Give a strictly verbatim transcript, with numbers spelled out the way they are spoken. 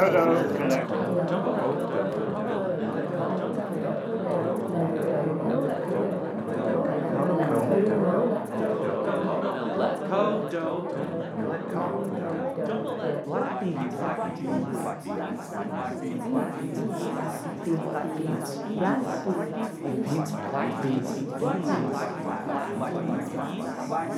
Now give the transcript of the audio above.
Black beans, black beans, black beans, black beans, black beans, black beans, black beans, black beans, black beans, black beans, black beans, black beans, black beans, black beans, black beans, black beans,